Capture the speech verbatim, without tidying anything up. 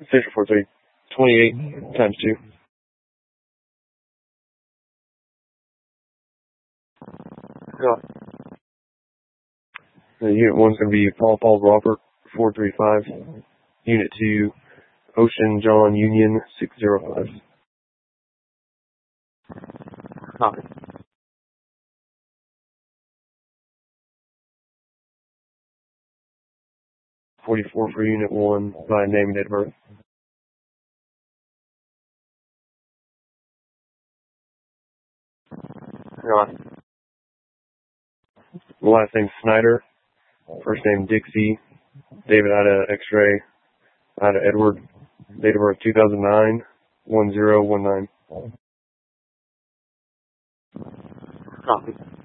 Fisher four three. twenty-eight times two. Yeah. Uh, unit one's going to be Paul Paul Robert four three five. Unit two, Ocean John Union six zero five. Copy. forty-four for Unit one by name and date of birth. Yeah. Last name Snyder. First name Dixie. David had a X-ray. I had a Edward. Date of birth two thousand nine, one zero one nine. Copy.